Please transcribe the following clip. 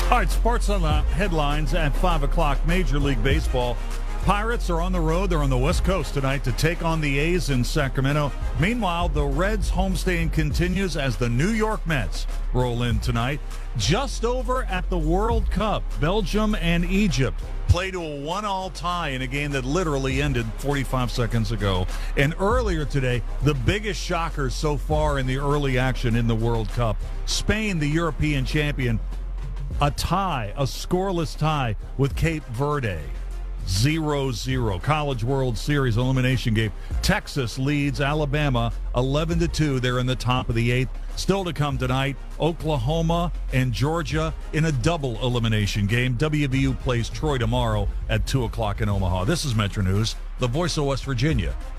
All right, sports on the headlines at 5 o'clock. Major League Baseball. Pirates are on the road. They're on the West Coast tonight to take on the A's in Sacramento. Meanwhile, the Reds' homestand continues as the New York Mets roll in tonight. Just over at the World Cup, Belgium and Egypt play to a 1-1 tie in a game that literally ended 45 seconds ago. And earlier today, the biggest shocker so far in the early action in the World Cup, Spain, the European champion, a scoreless tie with Cape Verde. 0-0. College World Series elimination game. Texas leads Alabama 11-2. They're in the top of the 8th. Still to come tonight, Oklahoma and Georgia in a double elimination game. WVU plays Troy tomorrow at 2 o'clock in Omaha. This is Metro News, the voice of West Virginia.